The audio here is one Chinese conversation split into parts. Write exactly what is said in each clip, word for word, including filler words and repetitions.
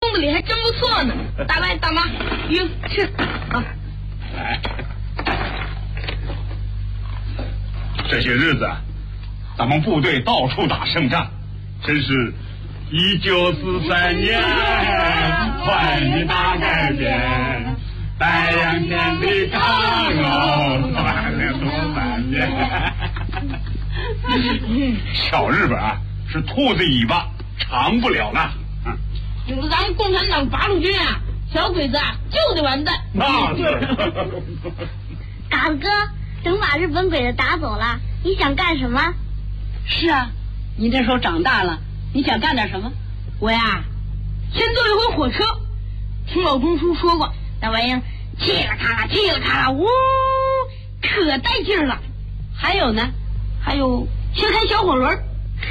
子里还真不错呢。大白大妈，鱼吃啊！ 来，这些日子，咱们部队到处打胜仗，真是一九四三年换你大改变，白洋淀的港口换了多半年。小日本啊，是兔子尾巴长不了了。 有了咱们共产党八路军啊，小鬼子啊就得完蛋。 那是。 嘎子哥，等把日本鬼子打走了，你想干什么？ 是啊，你这时候长大了，你想干点什么？ 我呀，先坐一回火车，听老中叔说过，那玩意儿嘁啦咔啦，嘁啦咔啦，呜，可带劲了。 还有呢？ 还有先开小火轮。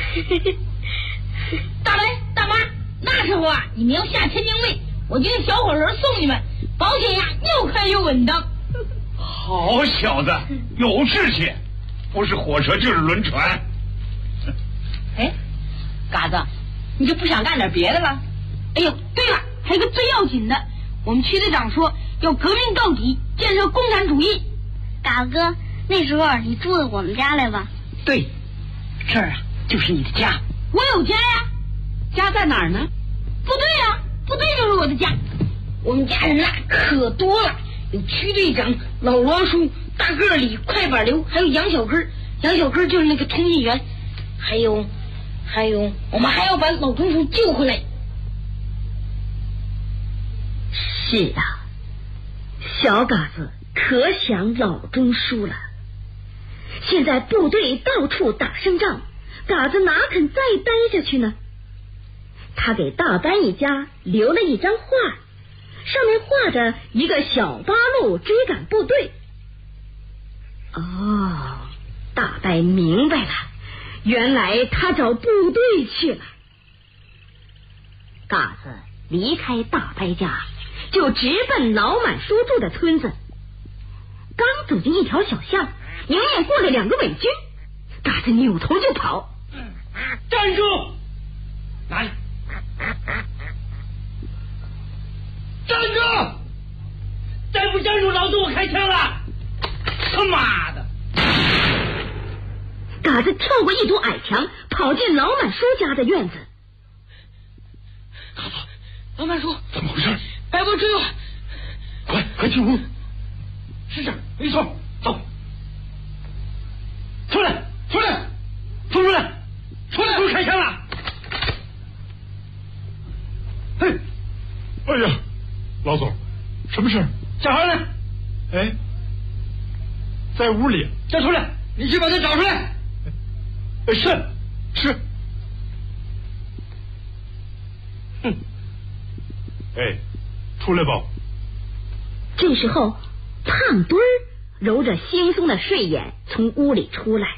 大白大妈，那时候啊，你们要下天津卫，我就用小火轮送你们，保险呀又快又稳当。 好小子，有志气，不是火车就是轮船。 哎，嘎子，你就不想干点别的了？ 哎呦，对了，还有个最要紧的，我们区队长说要革命到底，建设共产主义。 嘎子哥，那时候你住到我们家来吧。 对，这儿啊就是你的家。 我有家呀。 家在哪儿呢？ 部队啊，部队就是我的家。我们家人啊可多了，有区队长老王叔、大个李、快板刘，还有杨小根。杨小根就是那个通信员，还有还有我们还要把老中叔救回来。 是啊，小嘎子可想老中叔了。现在部队到处打胜仗，嘎子哪肯再待下去呢？他给大班一家留了一张画，上面画着一个小八路追赶部队。哦，大白明白了，原来他找部队去了。嘎子离开大白家，就直奔老满叔住的村子。刚走进一条小巷，迎面过来两个伪军，嘎子扭头就跑。 站住！哪里？站住！再不站住，老子我开枪了！他妈的！ 嘎子跳过一堵矮墙，跑进老满叔家的院子。 老满叔， 怎么回事？ 白波追我！ 快快进屋！ 是这，没错，走。出来，出来，冲出来，出来！不开枪了！ 嘿，哎呀，老总，什么事？ 小孩呢？ 哎，在屋里。 叫出来，你去把他找出来。 哎，是是。 哼。 哎，出来吧。 这时候，胖墩儿揉着惺忪的睡眼从屋里出来。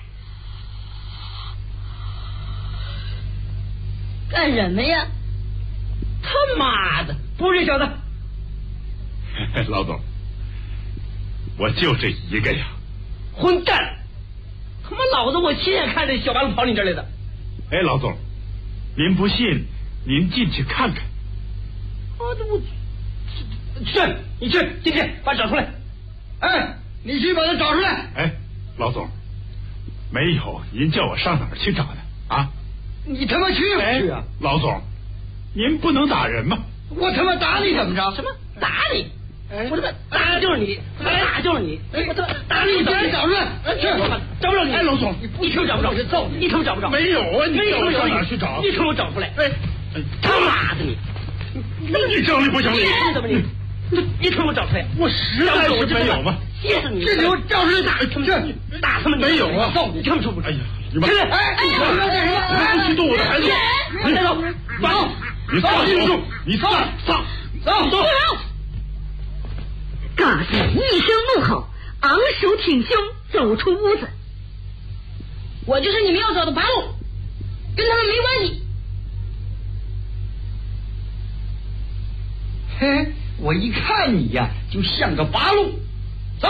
干什么呀？ 他妈的，不是这小子。 老总，我就这一个呀。 混蛋！他妈老子我亲眼看这小八路跑你这儿来的。 哎，老总，您不信，您进去看看。 我这我去，你去进去把他找出来。哎，你去把他找出来。 哎，老总，没有，您叫我上哪儿去找呢？啊？ 你他妈去不去啊？ 老总，您不能打人吗？ 我他妈打你怎么着？什么打你？我他妈打的就是你，打就是你，我他妈打你怎么找出来？去，找不着你。 哎，老总， 你你可找不着，我就揍你，你可找不着。 没有啊，你没有上哪儿去找？ 你可给我找出来。哎，他妈的你！ 那你讲理不讲理？ 你怎么你？你你可给我找出来！ 我实在是没有嘛。 歇死你！这给我找出来打他们！去打他们！ 没有啊！ 揍你！他们说不？ 哎呀，你们哎哎！你们干什么？ 你不许动我的孩子！ 你走，走， 你放手！你放放走走！ 嘎子一声怒吼，昂首挺胸走出屋子。 我就是你们要找的八路，跟他们没关系。 嘿，我一看你呀，就像个八路。走，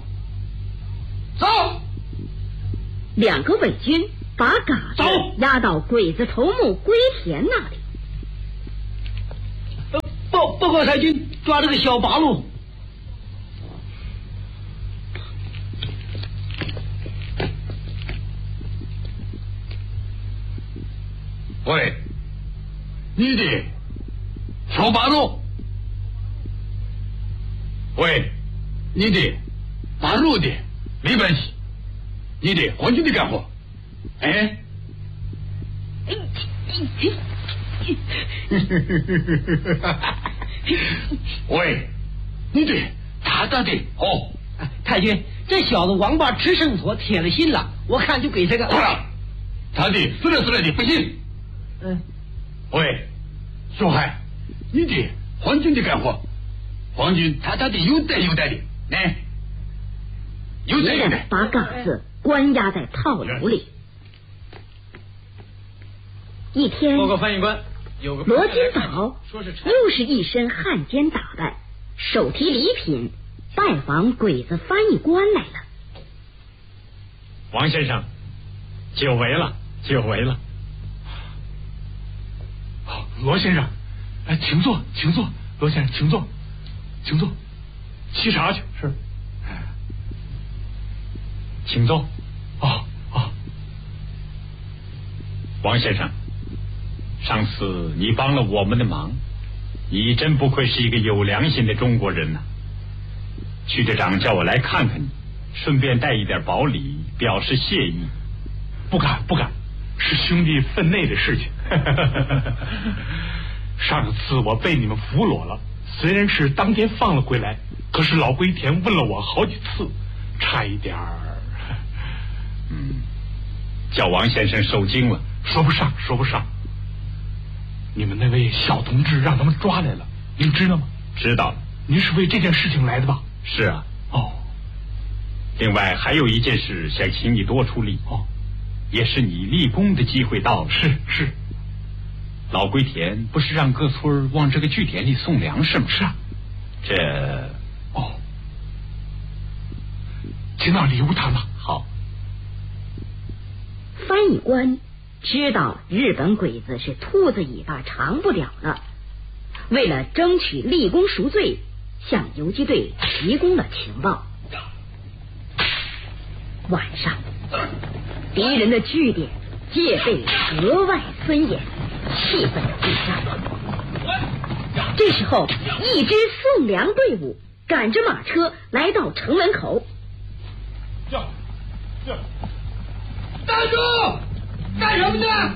走。 两个伪军把嘎子押到鬼子头目龟田那里。 报告太君，抓了个小八路。 喂，你的小八路。喂，你的八路的没关系，你的皇军的干活。哎。喂，你的大大的哦。 太君，这小子王八吃圣所，铁了心了，我看就给这个。 他的死了死了的不行。 嗯。 喂，小孩，你的皇军的干活，皇军他他的有带有带的，来，有带有带。 把嘎子关押在套楼里。一天， 报告翻译官，有个罗金宝又是一身汉奸打扮，手提礼品，拜访鬼子翻译官来了。 王先生，久违了，久违了。 罗先生，哎，请坐，请坐，罗先生，请坐，请坐，沏茶去。是， 请坐。 哦哦， 王先生，上次你帮了我们的忙，你真不愧是一个有良心的中国人呐、啊。区队长叫我来看看你，顺便带一点薄礼，表示谢意。 不敢不敢，是兄弟分内的事情。上次我被你们俘虏了，虽然是当天放了回来，可是老龟田问了我好几次，差一点儿。 嗯，叫王先生受惊了。 说不上，说不上。你们那位小同志让他们抓来了，您知道吗？ 知道了。 您是为这件事情来的吧？ 是啊。 哦。 另外还有一件事想请你多出力。 哦。 也是你立功的机会到了。 是是。 老龟田不是让各村往这个据点里送粮食吗？ 是啊。 这哦，请到礼物谈吧。 好。 翻译官知道日本鬼子是兔子尾巴长不了了，为了争取立功赎罪，向游击队提供了情报。晚上，敌人的据点戒备格外森严，气氛紧张。这时候，一支送粮队伍赶着马车来到城门口。 叫叫，站住！干什么呢？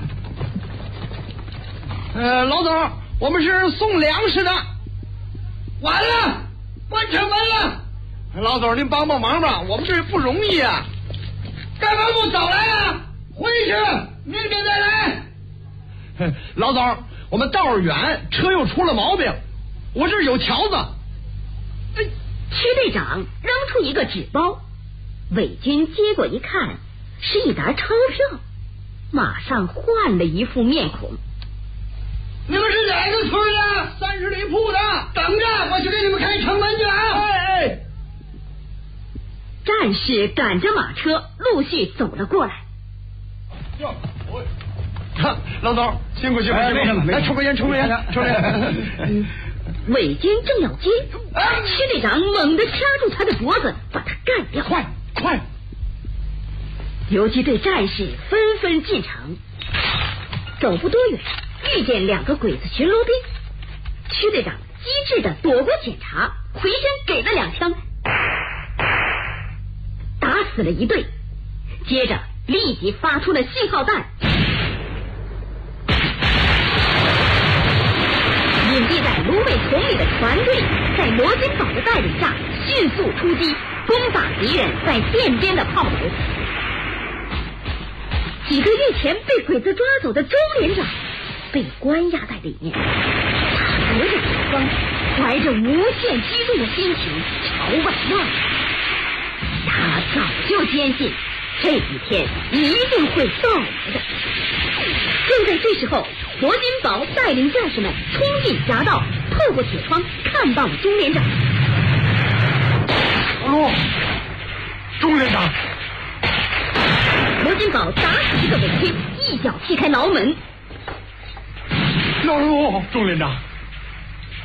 呃，老总，我们是送粮食的。 完了，关城门了。 老总，您帮帮忙吧，我们这不容易啊。 干嘛不早来啊？回去，明天再来。 老总，我们道儿远，车又出了毛病，我这儿有条子。 哎，区队长扔出一个纸包，伪军接过一看，是一沓钞票，马上换了一副面孔。 你们是哪个村的？三十里铺的。等着，我去给你们开城门去啊！哎哎。 战士赶着马车陆续走了过来。 老总，辛苦辛苦，没什么，来抽根烟，抽根烟，抽根烟。 伪军正要接，区队长猛地掐住他的脖子，把他干掉。 快快！ 游击队战士纷纷进城，走不多远，遇见两个鬼子巡逻兵。区队长机智的躲过检查，回身给了两枪，打死了一队，接着立即发出了信号弹。隐蔽在芦苇丛里的船队在罗金宝的带领下迅速出击，攻打敌人在汴边的炮楼。几个月前被鬼子抓走的周连长被关押在里面，他隔着远方，怀着无限激动的心情朝外望。他早就坚信这一天一定会到来的。正在这时候，罗金宝带领战士们冲进夹道，透过铁窗看到了钟连长。 哦，钟连长！ 罗金宝打死一个伪军，一脚踢开牢门。 哟，钟连长，